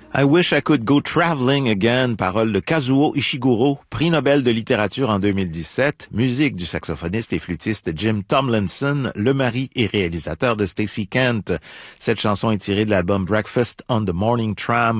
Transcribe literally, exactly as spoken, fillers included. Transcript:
I Wish I Could Go Traveling Again, paroles de Kazuo Ishiguro, prix Nobel de littérature en deux mille dix-sept, musique du saxophoniste et flûtiste Jim Tomlinson, le mari et réalisateur de Stacey Kent. Cette chanson est tirée de l'album Breakfast on the Morning Tram